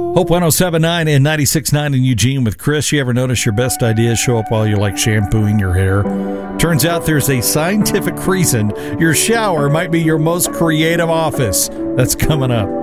Hope 107.9 and 96.9 in Eugene with Chris. You ever notice your best ideas show up while you're like shampooing your hair? Turns out there's a scientific reason your shower might be your most creative office. That's coming up.